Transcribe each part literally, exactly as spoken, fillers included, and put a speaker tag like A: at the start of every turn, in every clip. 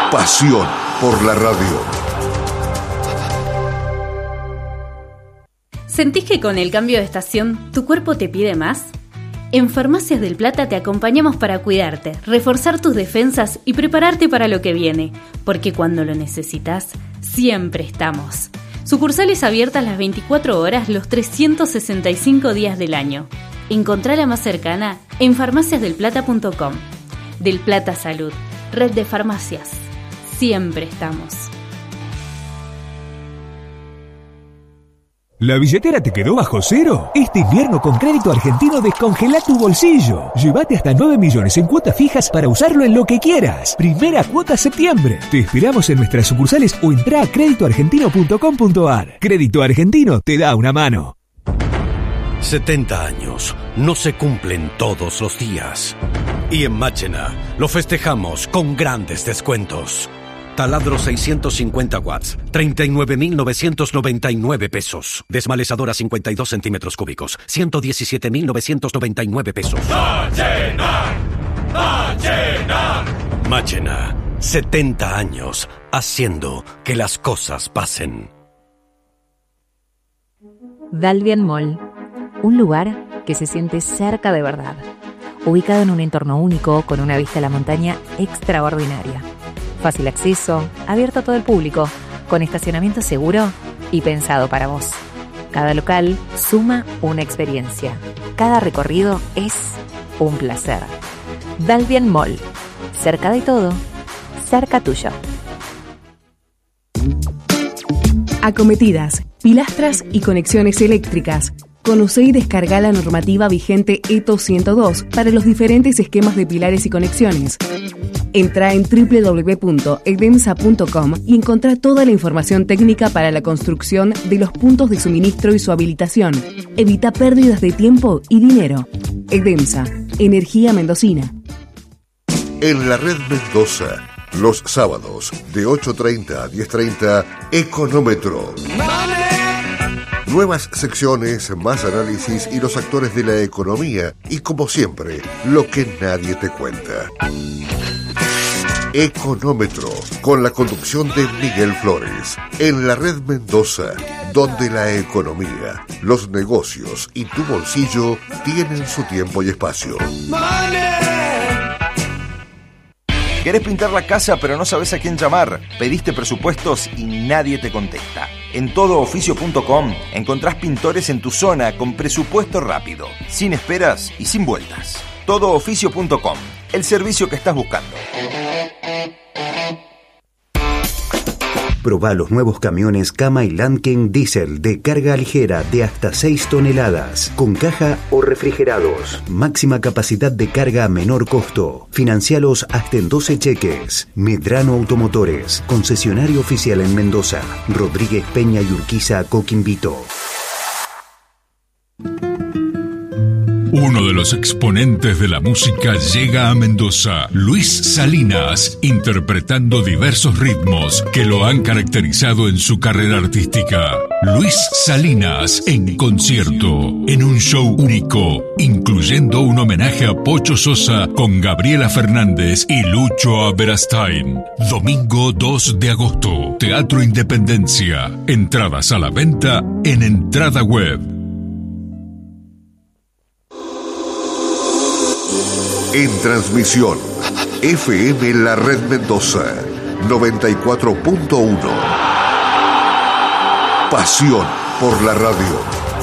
A: Pasión por la radio.
B: ¿Sentís que con el cambio de estación tu cuerpo te pide más? En Farmacias del Plata te acompañamos para cuidarte, reforzar tus defensas y prepararte para lo que viene, porque cuando lo necesitas, siempre estamos. Sucursales abiertas las veinticuatro horas, los trescientos sesenta y cinco días del año. Encontrá la más cercana en farmacias del plata punto com. Del Plata Salud, red de farmacias. Siempre estamos.
C: ¿La billetera te quedó bajo cero? Este invierno con Crédito Argentino descongela tu bolsillo. Llévate hasta nueve millones en cuotas fijas para usarlo en lo que quieras. Primera cuota septiembre. Te esperamos en nuestras sucursales o entrá a crédito argentino punto com punto a r. Crédito Argentino te da una mano.
D: setenta años no se cumplen todos los días. Y en Máchena lo festejamos con grandes descuentos. Taladro seiscientos cincuenta watts, treinta y nueve mil novecientos noventa y nueve pesos. Desmalezadora cincuenta y dos centímetros cúbicos, ciento diecisiete mil novecientos noventa y nueve pesos.
E: Máchena, Máchena.
D: Máchena, setenta años haciendo que las cosas pasen.
F: Dalvian Mall, un lugar que se siente cerca de verdad, ubicado en un entorno único con una vista a la montaña extraordinaria. Fácil acceso, abierto a todo el público, con estacionamiento seguro y pensado para vos. Cada local suma una experiencia. Cada recorrido es un placer. Dalvian Mall. Cerca de todo, cerca tuyo.
G: Acometidas, pilastras y conexiones eléctricas. Conocé y descarga la normativa vigente E T O ciento dos para los diferentes esquemas de pilares y conexiones. Entra en doble u doble u doble u punto edemsa punto com y encontrá toda la información técnica para la construcción de los puntos de suministro y su habilitación. Evita pérdidas de tiempo y dinero. Edemsa, energía mendocina.
A: En la red Mendoza, los sábados de ocho treinta a diez treinta, Económetro. Nuevas secciones, más análisis y los actores de la economía y, como siempre, lo que nadie te cuenta. Económetro, con la conducción de Miguel Flores, en la red Mendoza, donde la economía, los negocios y tu bolsillo tienen su tiempo y espacio.
H: ¿Querés pintar la casa pero no sabes a quién llamar? Pediste presupuestos y nadie te contesta. En todo oficio punto com encontrás pintores en tu zona con presupuesto rápido, sin esperas y sin vueltas. todo oficio punto com, el servicio que estás buscando.
I: Probá los nuevos camiones Kama y Landken Diesel de carga ligera de hasta seis toneladas, con caja o refrigerados. Máxima capacidad de carga a menor costo. Financialos hasta en doce cheques. Medrano Automotores, concesionario oficial en Mendoza. Rodríguez Peña y Urquiza, Coquimbito.
J: Uno de los exponentes de la música llega a Mendoza, Luis Salinas, interpretando diversos ritmos que lo han caracterizado en su carrera artística. Luis Salinas en concierto, en un show único, incluyendo un homenaje a Pocho Sosa con Gabriela Fernández y Lucho Aberastain. Domingo dos de agosto, Teatro Independencia. Entradas a la venta en Entrada Web.
A: En transmisión, F M La Red Mendoza, noventa y cuatro punto uno. Pasión por la radio.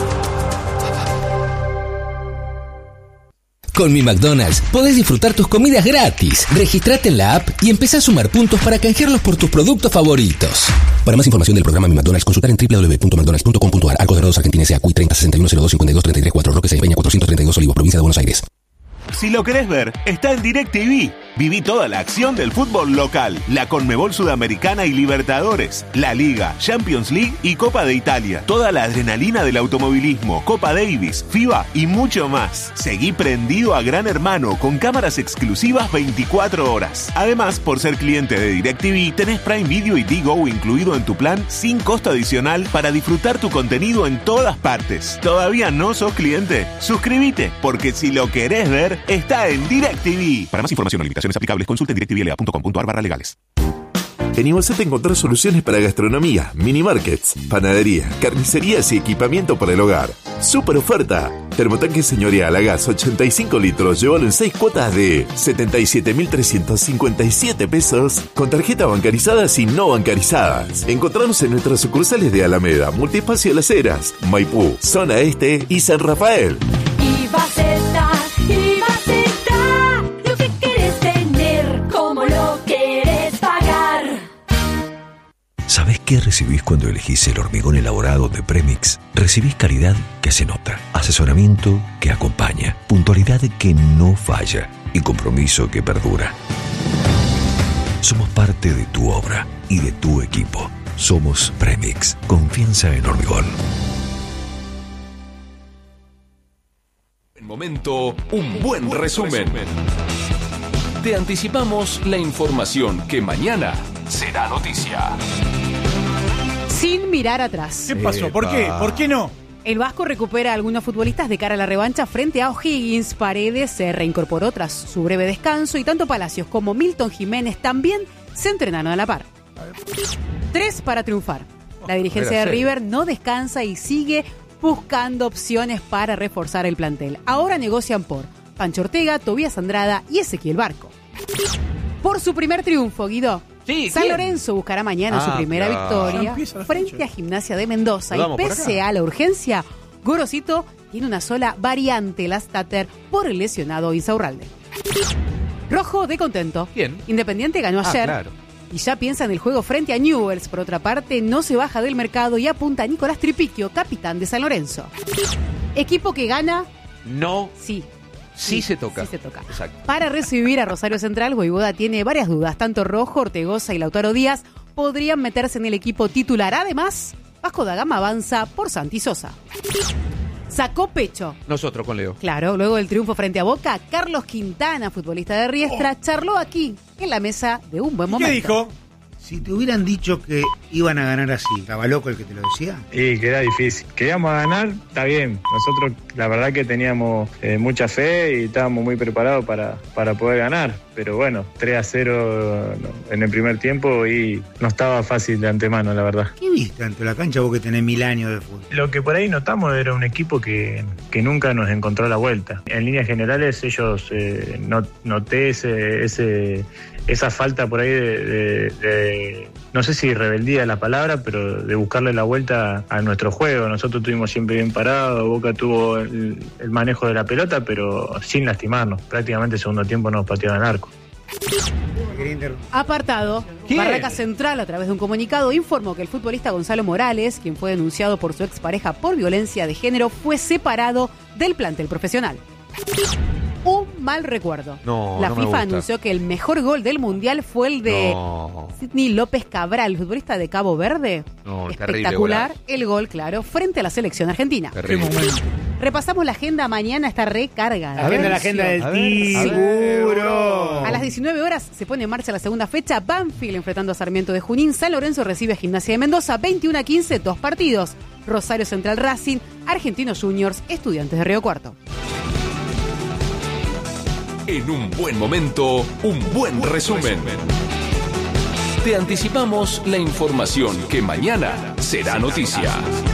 K: Con Mi McDonald's podés disfrutar tus comidas gratis. Registrate en la app y empezá a sumar puntos para canjearlos por tus productos favoritos. Para más información del programa Mi McDonald's, consultar en doble u doble u doble u punto mcdonalds punto com punto a r. Arcos Dorados Argentina S A. C U I treinta sesenta y uno cero dos cincuenta y dos treinta y tres cuatro. Roque Sáenz Peña cuatrocientos treinta y dos Olivos, provincia de Buenos Aires.
L: Si lo querés ver, está en DirecTV. Viví toda la acción del fútbol local, la Conmebol Sudamericana y Libertadores, la Liga, Champions League y Copa de Italia. Toda la adrenalina del automovilismo, Copa Davis, FIBA y mucho más. Seguí prendido a Gran Hermano con cámaras exclusivas veinticuatro horas. Además, por ser cliente de DirecTV, tenés Prime Video y Digo incluido en tu plan sin costo adicional para disfrutar tu contenido en todas partes. ¿Todavía no sos cliente? Suscríbete, porque si lo querés ver, está en DirecTV. Para más información o limitaciones aplicables, consulte en directvla punto com punto a r barra legales.
M: En Iguazú te encontrás soluciones para gastronomía, mini markets, panadería, carnicerías y equipamiento para el hogar. ¡Super oferta! Termotanque señorial a gas ochenta y cinco litros, llévalo en seis cuotas de setenta y siete mil trescientos cincuenta y siete pesos con tarjetas bancarizadas y no bancarizadas. Encontranos en nuestras sucursales de Alameda, Multiespacio Las Heras, Maipú, Zona Este y San Rafael.
N: Ibaceta, Ibaceta, lo que querés tener, como lo querés pagar.
C: ¿Sabés qué recibís cuando elegís el hormigón elaborado de Premix? Recibís calidad que se nota, asesoramiento que acompaña, puntualidad que no falla y compromiso que perdura. Somos parte de tu obra y de tu equipo. Somos Premix. Confianza en hormigón.
O: En momento, un buen resumen. Te anticipamos la información que mañana será noticia.
P: Sin mirar atrás.
Q: ¿Qué pasó? ¿Por qué? ¿Por qué no?
P: El Vasco recupera a algunos futbolistas de cara a la revancha frente a O'Higgins. Paredes se reincorporó tras su breve descanso y tanto Palacios como Milton Jiménez también se entrenaron a la par. Tres para triunfar. La dirigencia de River no descansa y sigue buscando opciones para reforzar el plantel. Ahora negocian por Pancho Ortega, Tobías Andrada y Ezequiel Barco. Por su primer triunfo, Guido.
Q: Sí,
P: San
Q: ¿quién?
P: Lorenzo buscará mañana
Q: Ah,
P: su primera
Q: claro.
P: victoria frente a Gimnasia de Mendoza. Y pese a la urgencia, Gorosito tiene una sola variante, la Stater, por el lesionado Insaurralde. Rojo de contento.
Q: ¿Quién?
P: Independiente ganó
Q: Ah,
P: ayer.
Q: claro.
P: Y ya piensa en el juego frente a Newell's. Por otra parte, no se baja del mercado y apunta a Nicolás Tripiquio, capitán de San Lorenzo. Equipo que gana.
Q: No.
P: Sí.
Q: Sí, se toca.
P: Sí se toca.
Q: Exacto.
P: Para recibir a Rosario Central, Voivoda tiene varias dudas. Tanto Rojo, Ortegoza y Lautaro Díaz podrían meterse en el equipo titular. Además, Vasco da Gama avanza por Santi Sosa. Sacó pecho.
Q: Nosotros con Leo.
P: Claro, luego del triunfo frente a Boca, Carlos Quintana, futbolista de Riestra, charló aquí, en la mesa de Un Buen Momento.
Q: ¿Qué dijo?
R: Si te hubieran dicho que iban a ganar así, ¿estaba loco el que te lo decía?
S: Y que era difícil. Que íbamos a ganar, está bien. Nosotros la verdad que teníamos eh, mucha fe y estábamos muy preparados para, para poder ganar. Pero bueno, tres a cero en el primer tiempo y no estaba fácil de antemano, la verdad.
R: ¿Qué viste ante la cancha vos que tenés mil años de fútbol?
S: Lo que por ahí notamos era un equipo que, que nunca nos encontró la vuelta. En líneas generales ellos eh, no, noté ese... ese esa falta por ahí de, de, de, no sé si rebeldía es la palabra, pero de buscarle la vuelta a nuestro juego. Nosotros estuvimos siempre bien parados, Boca tuvo el, el manejo de la pelota, pero sin lastimarnos. Prácticamente el segundo tiempo nos pateaban el arco.
P: Apartado.
Q: ¿Quién?
P: Barraca Central, a través de un comunicado, informó que el futbolista Gonzalo Morales, quien fue denunciado por su expareja por violencia de género, fue separado del plantel profesional. Un mal recuerdo.
Q: No,
P: La
Q: no me
P: FIFA
Q: gusta.
P: anunció que el mejor gol del Mundial fue el de
Q: No.
P: Sidney López Cabral, futbolista de Cabo Verde.
Q: No, terrible
P: Espectacular
Q: golazo.
P: el gol, claro, frente a la selección argentina.
Q: Terrible. Qué momento.
P: Repasamos la agenda, mañana está recargada.
R: La agenda, la agenda del Tiguro.
P: A las diecinueve horas se pone en marcha la segunda fecha. Banfield enfrentando a Sarmiento de Junín. San Lorenzo recibe a Gimnasia de Mendoza. veintiuno a quince, dos partidos. Rosario Central Racing, Argentinos Juniors, Estudiantes de Río Cuarto.
O: En un buen momento, un buen resumen. Te anticipamos la información que mañana será noticia.